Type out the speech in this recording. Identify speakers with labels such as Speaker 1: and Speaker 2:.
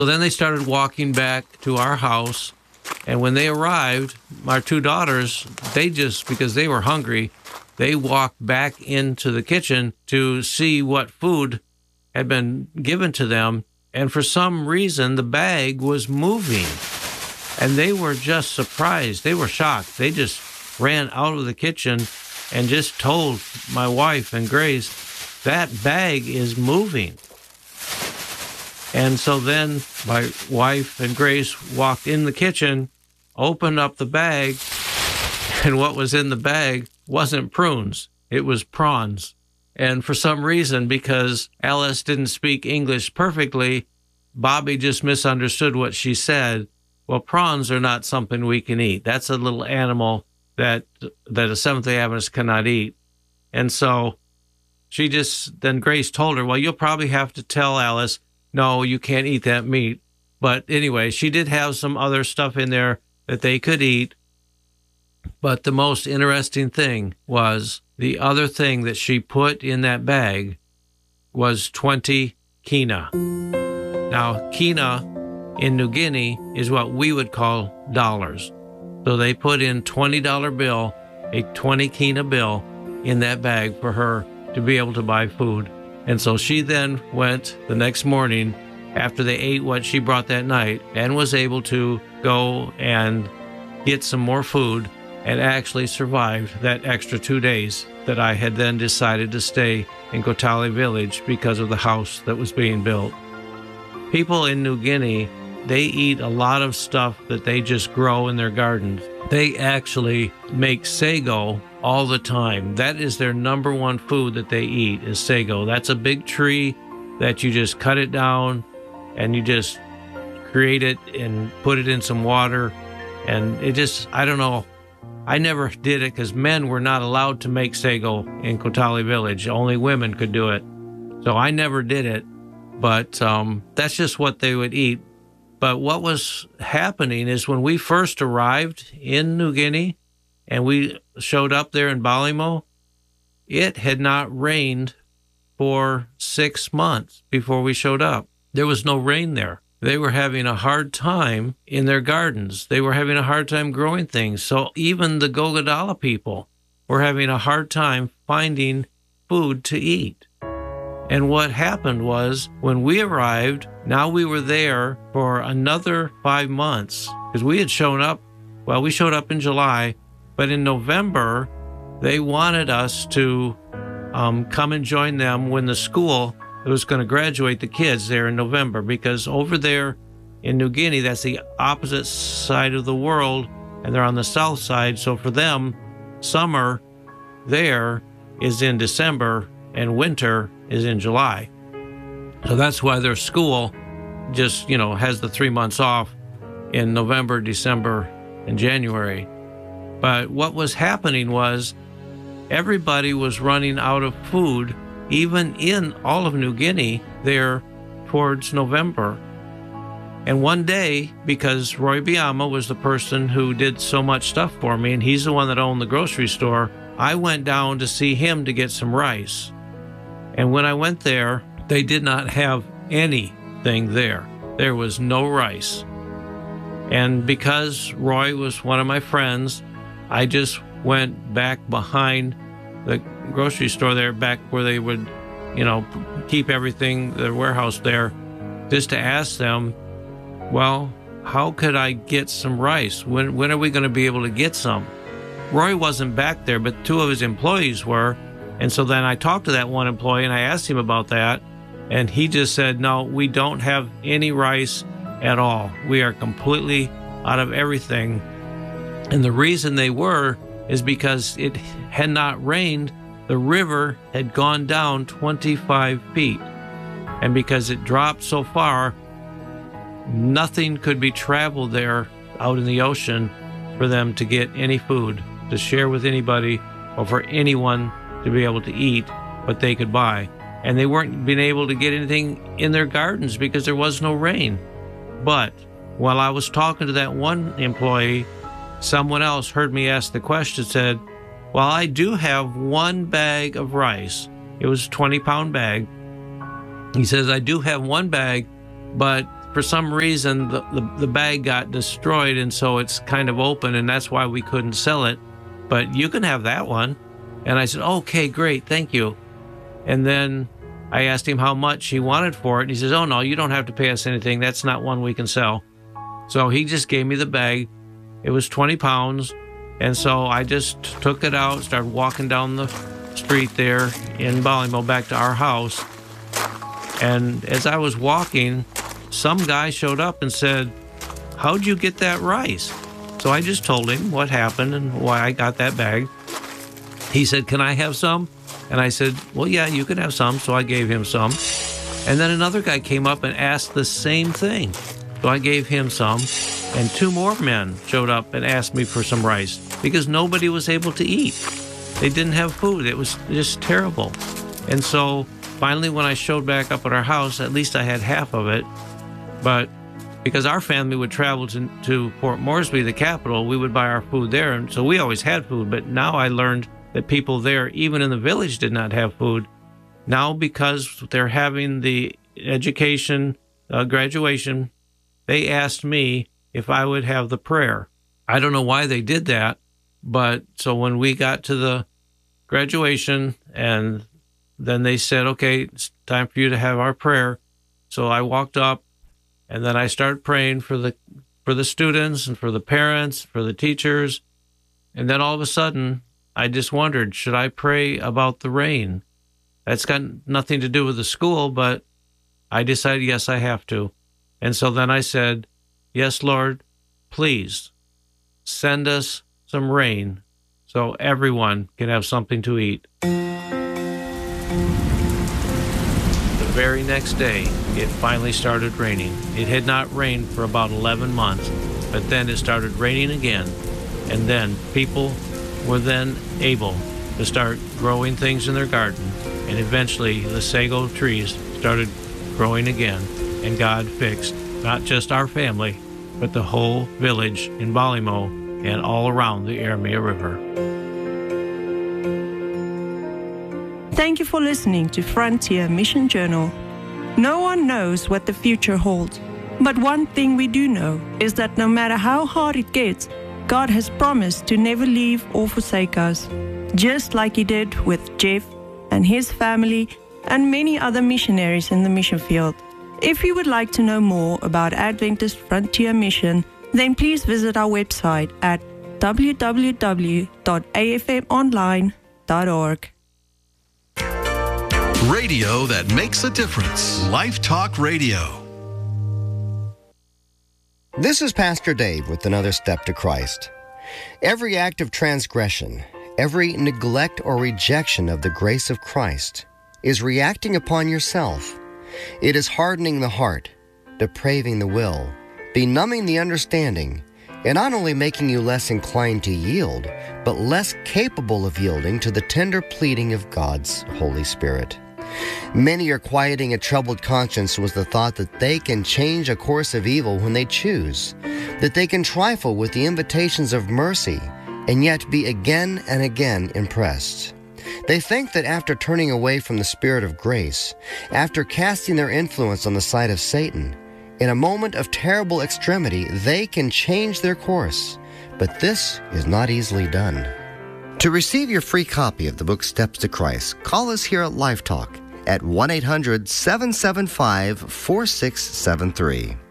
Speaker 1: So then they started walking back to our house. And when they arrived, our two daughters, because they were hungry, they walked back into the kitchen to see what food had been given to them. And for some reason, the bag was moving. And they were just surprised. They were shocked. They just ran out of the kitchen and just told my wife and Grace, that bag is moving. And so then my wife and Grace walked in the kitchen, opened up the bag, and what was in the bag wasn't prunes. It was prawns. And for some reason, because Alice didn't speak English perfectly, Bobby just misunderstood what she said. Well, prawns are not something we can eat. That's a little animal that a Seventh-day Adventist cannot eat. And so then Grace told her, well, you'll probably have to tell Alice, no, you can't eat that meat. But anyway, she did have some other stuff in there that they could eat. But the most interesting thing was the other thing that she put in that bag was 20 kina. Now, kina in New Guinea is what we would call dollars. So they put in $20 bill, a 20 kina bill in that bag for her to be able to buy food. And so she then went the next morning after they ate what she brought that night and was able to go and get some more food and actually survived that extra 2 days that I had then decided to stay in Kotali Village because of the house that was being built. People in New Guinea, they eat a lot of stuff that they just grow in their gardens. They actually make sago all the time. That is their number one food that they eat is sago. That's a big tree that you just cut it down and you just create it and put it in some water. And it just, I don't know. I never did it because men were not allowed to make sago in Kotali Village. Only women could do it. So I never did it. But that's just what they would eat. But what was happening is when we first arrived in New Guinea and we showed up there in Balimo, it had not rained for 6 months before we showed up. There was no rain there. They were having a hard time in their gardens. They were having a hard time growing things. So even the Gogodala people were having a hard time finding food to eat. And what happened was when we arrived, now we were there for another 5 months because we had shown up. Well, we showed up in July, but in November, they wanted us to come and join them when the school was going to graduate the kids there in November, because over there in New Guinea, that's the opposite side of the world, and they're on the south side. So for them, summer there is in December and winter is in July. So that's why their school just, has the 3 months off in November, December, and January. But what was happening was everybody was running out of food, even in all of New Guinea there towards November. And one day, because Roy Biama was the person who did so much stuff for me, and he's the one that owned the grocery store, I went down to see him to get some rice. And when I went there, they did not have anything there. There was no rice. And because Roy was one of my friends, I just went back behind the grocery store there, back where they would, keep everything, the warehouse there, just to ask them, well, how could I get some rice? When are we going to be able to get some? Roy wasn't back there, but 2 of his employees were. And so then I talked to that one employee and I asked him about that. And he just said, no, we don't have any rice at all. We are completely out of everything. And the reason they were is because it had not rained. The river had gone down 25 feet. And because it dropped so far, nothing could be traveled there out in the ocean for them to get any food to share with anybody or for anyone to be able to eat what they could buy. And they weren't being able to get anything in their gardens because there was no rain. But while I was talking to that one employee, someone else heard me ask the question, said, well, I do have 1 bag of rice. It was a 20-pound bag. He says, I do have 1 bag, but for some reason, the bag got destroyed, and so it's kind of open, and that's why we couldn't sell it. But you can have that one. And I said, okay, great, thank you. And then I asked him how much he wanted for it, and he says, oh, no, you don't have to pay us anything. That's not one we can sell. So he just gave me the bag. It was 20 pounds, and so I just took it out, started walking down the street there in Ballymore back to our house. And as I was walking, some guy showed up and said, how'd you get that rice? So I just told him what happened and why I got that bag. He said, can I have some? And I said, well, yeah, you can have some. So I gave him some. And then another guy came up and asked the same thing. So I gave him some. And two more men showed up and asked me for some rice because nobody was able to eat. They didn't have food. It was just terrible. And so finally, when I showed back up at our house, at least I had half of it. But because our family would travel to Port Moresby, the capital, we would buy our food there. And so we always had food. But now I learned that people there, even in the village, did not have food. Now, because they're having the education graduation, they asked me if I would have the prayer. I don't know why they did that, but so when we got to the graduation, and then they said, okay, it's time for you to have our prayer. So I walked up, and then I started praying for the students and for the parents, for the teachers. And then all of a sudden, I just wondered, should I pray about the rain? That's got nothing to do with the school, but I decided, yes, I have to. And so then I said, yes, Lord, please send us some rain so everyone can have something to eat. The very next day, it finally started raining. It had not rained for about 11 months, but then it started raining again. And then people were then able to start growing things in their garden. And eventually the sago trees started growing again. And God fixed not just our family, but the whole village in Ballymore and all around the Ermia River.
Speaker 2: Thank you for listening to Frontier Mission Journal. No one knows what the future holds, but one thing we do know is that no matter how hard it gets, God has promised to never leave or forsake us, just like He did with Jeff and his family and many other missionaries in the mission field. If you would like to know more about Adventist Frontier Mission, then please visit our website at www.afmonline.org.
Speaker 3: Radio that makes a difference. Life Talk Radio.
Speaker 4: This is Pastor Dave with another step to Christ. Every act of transgression, every neglect or rejection of the grace of Christ is reacting upon yourself. It is hardening the heart, depraving the will, benumbing the understanding, and not only making you less inclined to yield, but less capable of yielding to the tender pleading of God's Holy Spirit. Many are quieting a troubled conscience with the thought that they can change a course of evil when they choose, that they can trifle with the invitations of mercy and yet be again and again impressed. They think that after turning away from the Spirit of grace, after casting their influence on the side of Satan, in a moment of terrible extremity, they can change their course. But this is not easily done. To receive your free copy of the book Steps to Christ, call us here at Life Talk at 1-800-775-4673.